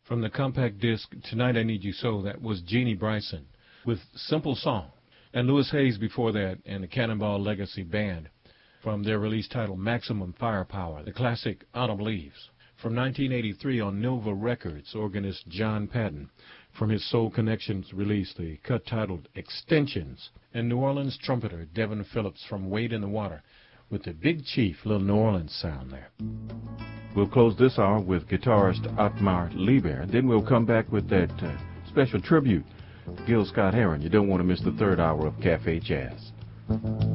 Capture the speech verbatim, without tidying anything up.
From the compact disc Tonight I Need You So, that was Jeannie Bryson with Simple Song. And Louis Hayes before that and the Cannonball Legacy Band from their release titled Maximum Firepower, the classic Autumn Leaves. From nineteen eighty-three on Nova Records, organist John Patton from his Soul Connections release, the cut titled Extensions. And New Orleans trumpeter Devin Phillips from Wade in the Water with the Big Chief, little New Orleans sound there. We'll close this hour with guitarist Otmar Lieber, and then we'll come back with that uh, special tribute to Gil Scott-Heron. You don't want to miss the third hour of Cafe Jazz.